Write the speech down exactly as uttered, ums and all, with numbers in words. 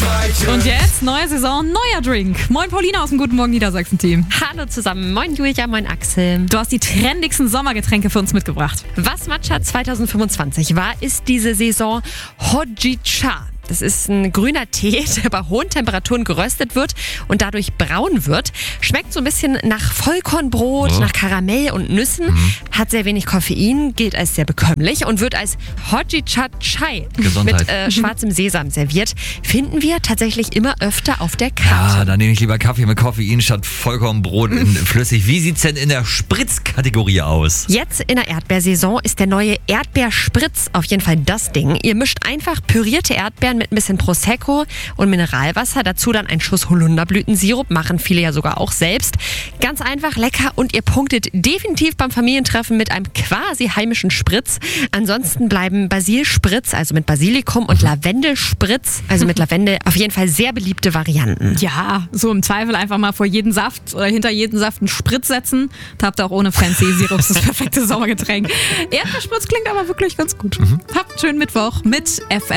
Und jetzt neue Saison, neuer Drink. Moin Paulina aus dem Guten Morgen Niedersachsen-Team. Hallo zusammen, moin Julia, moin Axel. Du hast die trendigsten Sommergetränke für uns mitgebracht. Was Matcha zwanzig fünfundzwanzig war, ist diese Saison Hojicha. Das ist ein grüner Tee, der bei hohen Temperaturen geröstet wird und dadurch braun wird. Schmeckt so ein bisschen nach Vollkornbrot, oh. nach Karamell und Nüssen. Mhm. Hat sehr wenig Koffein, gilt als sehr bekömmlich und wird als Hojicha Chai mit äh, schwarzem Sesam serviert. Finden wir tatsächlich immer öfter auf der Karte. Ja, dann nehme ich lieber Kaffee mit Koffein statt Vollkornbrot in flüssig. Wie sieht's denn in der Spritzkategorie aus? Jetzt in der Erdbeersaison ist der neue Erdbeerspritz auf jeden Fall das Ding. Ihr mischt einfach pürierte Erdbeeren mit ein bisschen Prosecco und Mineralwasser. Dazu dann ein Schuss Holunderblütensirup. Machen viele ja sogar auch selbst. Ganz einfach, lecker und ihr punktet definitiv beim Familientreffen mit einem quasi heimischen Spritz. Ansonsten bleiben Basilspritz, also mit Basilikum, und Lavendelspritz, also mit Lavendel, auf jeden Fall sehr beliebte Varianten. Ja, so im Zweifel einfach mal vor jeden Saft oder hinter jeden Saft einen Spritz setzen. Da habt ihr auch ohne fancy Sirups das perfekte Sommergetränk. Erdbeerspritz klingt aber wirklich ganz gut. Mhm. Habt einen schönen Mittwoch mit F M.